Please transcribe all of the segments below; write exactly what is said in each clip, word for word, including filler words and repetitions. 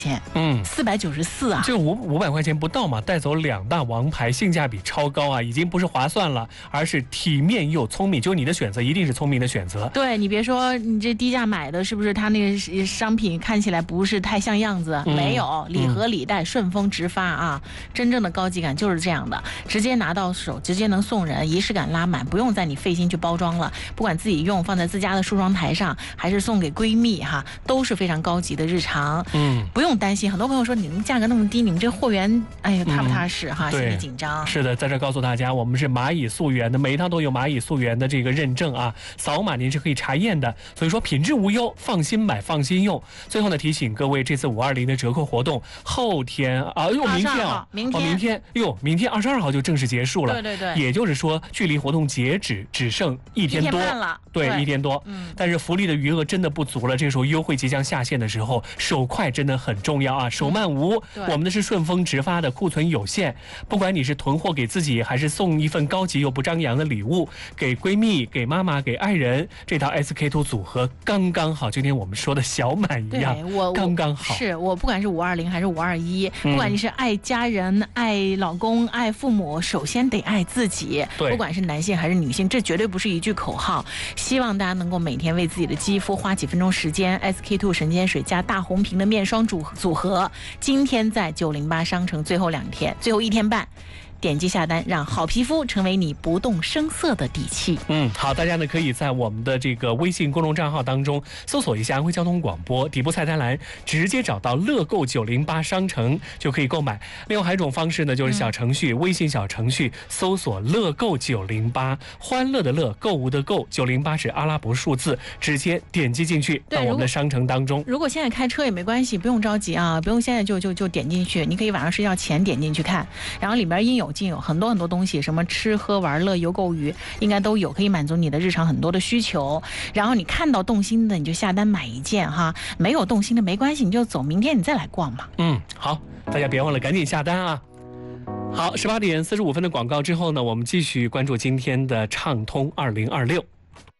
钱， 嗯， 四百九十四啊， 就五五百块钱不到嘛，带走两大王牌，性价比超高啊，已经不是划算了，而是体面又聪明。就你的选择一定是聪明的选择。 对，你别说你这低价买的，是不是它那个商品看起来不是太像样子？嗯、没有，礼盒礼袋，顺丰直发啊，真正的高级感就是这样的，直接拿到手，直接能送人，仪式感拉满，不用在你费心去包装了。不管自己用，放在自家的梳妆台上，还是送给闺蜜哈，都是非常高级的日常。嗯，不用担心。很多朋友说你们价格那么低，你们这货源，哎呀，踏不踏实哈？心里紧张。是的，在这告诉大家，我们是蚂蚁溯源的，每一套都有蚂蚁溯源的这个认证啊，扫码您是可以查验的，所以说品质无忧，放心买，放心用。最后呢，提醒各位，这次五二零的折扣活动，后天啊，哟，明天啊， 明天， 哦、明天，哟，明天二十二号就正式结束了。 对对对。 也就是说，距离活动截止只剩一天多， 一天半了。 对，对一天多。嗯。但是福利的余额真的不足了，这个时候优惠即将下线的时候，手快真的很重要啊，手慢无。嗯、我们的是顺丰直发的，库存有限，不管你是囤货给自己，还是送一份高级又不张扬的礼物给闺蜜、给妈妈、给爱人，这套 S K two 组合刚刚好，就跟我们说的小满一样， 我刚刚好。 是我不管是五二零还是五二一，不管你是爱家人、爱老公、爱父母，首先得爱自己。不管是男性还是女性，这绝对不是一句口号。希望大家能够每天为自己的肌肤花几分钟时间。S K two 神仙水加大红瓶的面霜组组合，今天在九零八商城最后两天，最后一天半。点击下单，让好皮肤成为你不动声色的底气。 嗯，好，大家呢可以在我们的这个微信公众账号当中搜索一下安徽交通广播，底部菜单栏直接找到乐购九零八商城就可以购买。另外还有一种方式呢，就是小程序、嗯、微信小程序搜索乐购九零八，欢乐的乐，购物的购，九零八是阿拉伯数字，直接点击进去到我们的商城当中。 如果现在开车也没关系，不用着急啊，不用现在就就就点进去，你可以晚上睡觉前点进去看，然后里边应有尽有很多很多东西，什么吃喝玩乐游购娱应该都有，可以满足你的日常很多的需求。然后你看到动心的你就下单买一件哈，没有动心的没关系，你就走，明天你再来逛嘛。 嗯，好，大家别忘了赶紧下单啊。好，十八点四十五分的广告之后呢，我们继续关注今天的畅通二零二六。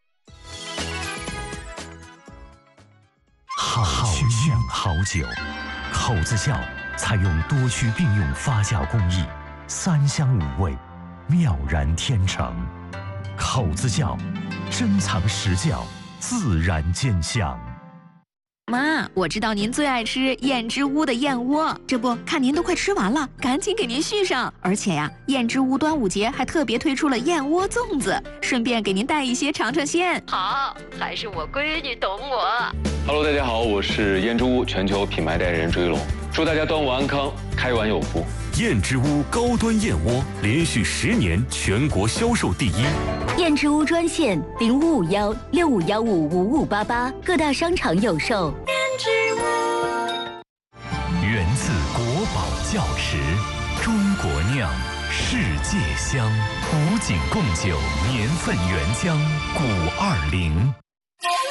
好趣好酒，口子窖采用多区并用发酵工艺，三香五味，妙然天成。口子窖，珍藏实窖，自然见香。 妈，我知道您最爱吃燕之屋的燕窝，这不看您都快吃完了，赶紧给您续上。而且呀，燕之屋端午节还特别推出了燕窝粽子，顺便给您带一些尝尝鲜。 好，还是我闺女懂我。 Hello， 大家好，我是燕之屋全球品牌代言人追龙，祝大家端午安康，开碗有福。 燕之屋高端燕窝连续十年全国销售第一。 燕之屋专线零五五幺六五幺五五五八八，各大商场有售。燕之屋源自国宝窖池，中国酿，世界香，古井贡酒年份原浆，古二零。